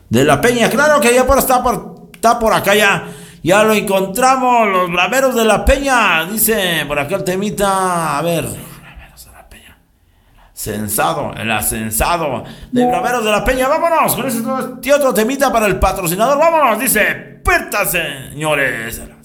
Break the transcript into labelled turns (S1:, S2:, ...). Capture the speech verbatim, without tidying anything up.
S1: de la Peña. Claro que ya por está por, está por acá ya. Ya lo encontramos, los braveros de la Peña. Dice por acá el temita. A ver. Braveros de la Peña. Censado, el ascensado de Braveros de la Peña. Vámonos con ese otro temita para el patrocinador. Vámonos, dice. Puertas, señores.